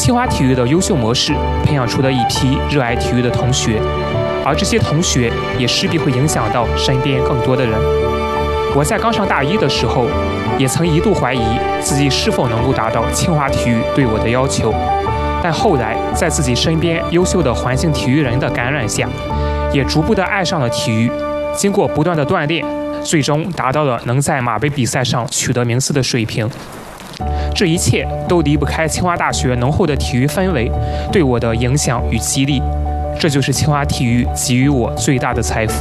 清华体育的优秀模式培养出了一批热爱体育的同学，而这些同学也势必会影响到身边更多的人。我在刚上大一的时候，也曾一度怀疑自己是否能够达到清华体育对我的要求，但后来在自己身边优秀的环境体育人的感染下，也逐步的爱上了体育。经过不断的锻炼，最终达到了能在马杯比赛上取得名次的水平。这一切都离不开清华大学浓厚的体育氛围对我的影响与激励，这就是清华体育给予我最大的财富。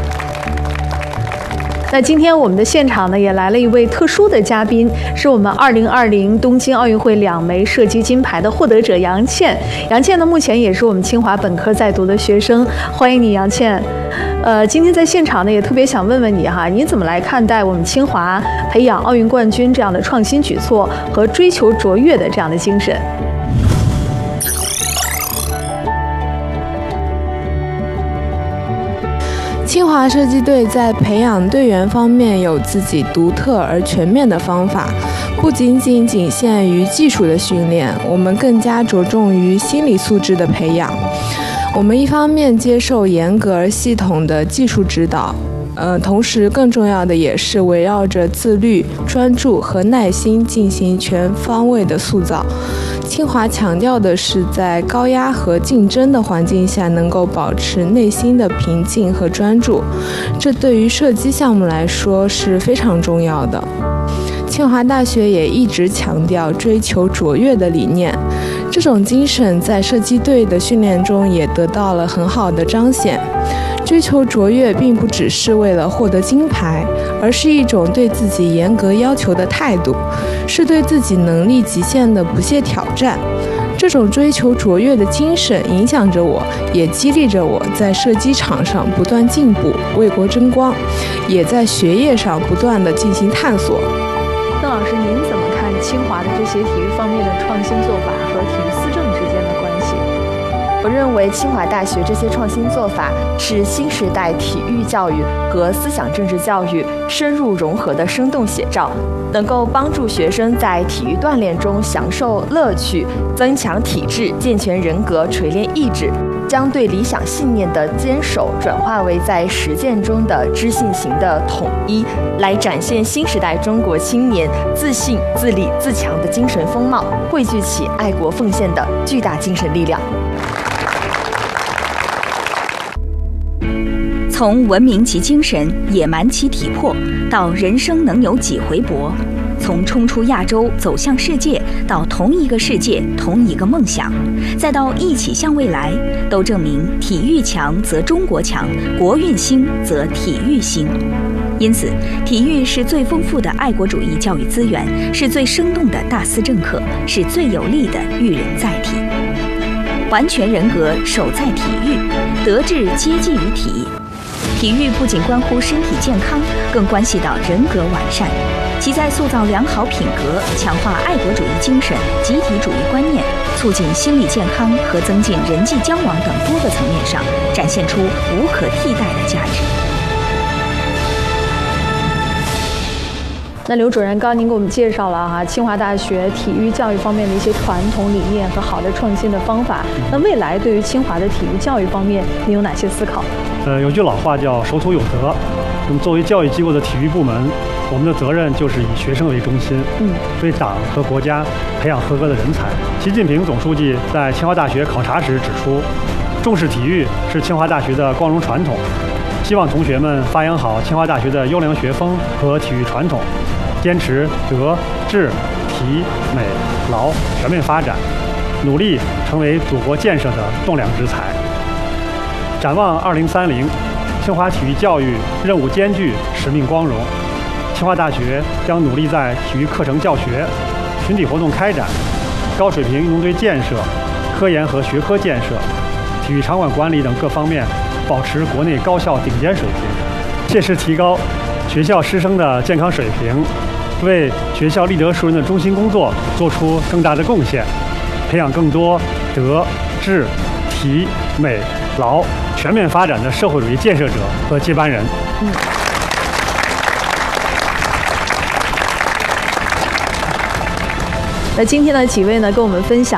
那今天我们的现场呢，也来了一位特殊的嘉宾，是我们2020东京奥运会2枚射击金牌的获得者杨倩。杨倩呢，目前也是我们清华本科在读的学生，欢迎你，杨倩。今天在现场呢，也特别想问问你哈，你怎么来看待我们清华培养奥运冠军这样的创新举措和追求卓越的这样的精神？ 清华射击队在培养队员方面有自己独特而全面的方法，不仅限于技术的训练，我们更加着重于心理素质的培养。我们一方面接受严格而系统的技术指导，同时更重要的也是围绕着自律、专注和耐心进行全方位的塑造。清华强调的是在高压和竞争的环境下能够保持内心的平静和专注，这对于射击项目来说是非常重要的。清华大学也一直强调追求卓越的理念，这种精神在射击队的训练中也得到了很好的彰显。追求卓越并不只是为了获得金牌，而是一种对自己严格要求的态度，是对自己能力极限的不懈挑战。这种追求卓越的精神影响着我，也激励着我在射击场上不断进步，为国争光，也在学业上不断地进行探索。 邓老师，您怎么看清华的这些体育方面的创新做法和体育思政之间的关系？ 我认为清华大学这些创新做法是新时代体育教育和思想政治教育深入融合的生动写照，能够帮助学生在体育锻炼中享受乐趣，增强体质，健全人格，锤炼意志，将对理想信念的坚守转化为在实践中的知性型的统一，来展现新时代中国青年自信、自立、自强的精神风貌，汇聚起爱国奉献的巨大精神力量。 从文明其精神，野蛮其体魄，到人生能有几回搏；从冲出亚洲走向世界，到同一个世界同一个梦想，再到一起向未来，都证明体育强则中国强，国运兴则体育兴。因此，体育是最丰富的爱国主义教育资源，是最生动的大思政课，是最有力的育人载体。完全人格守在体育，德智皆基于体。体育不仅关乎身体健康，更关系到人格完善。其在塑造良好品格、强化爱国主义精神、集体主义观念、促进心理健康和增进人际交往等多个层面上，展现出无可替代的价值。 那刘主任，刚刚您给我们介绍了哈清华大学体育教育方面的一些传统理念和好的创新的方法。那未来对于清华的体育教育方面，您有哪些思考？ 有句老话叫守土有德。那么作为教育机构的体育部门，我们的责任就是以学生为中心，为党和国家培养合格的人才。习近平总书记在清华大学考察时指出，重视体育是清华大学的光荣传统，希望同学们发扬好清华大学的优良学风和体育传统，坚持德、智、体、美、劳全面发展，努力成为祖国建设的栋梁之才。展望2030，清华体育教育任务艰巨，使命光荣。清华大学将努力在体育课程教学、群体活动开展、高水平运动队建设、科研和学科建设、体育场馆管理等各方面保持国内高校顶尖水平，切实提高学校师生的健康水平，为学校立德树人的中心工作做出更大的贡献，培养更多德、智、体、美、劳全面发展的社会主义建设者和接班人。 那今天的几位呢，跟我们分享